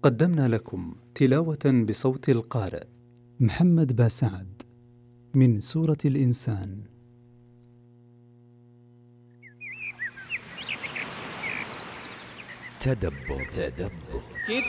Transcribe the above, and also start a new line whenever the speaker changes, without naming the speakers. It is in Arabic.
قدمنا لكم تلاوة بصوت القارئ محمد باسعد من سورة الإنسان.
تدبر.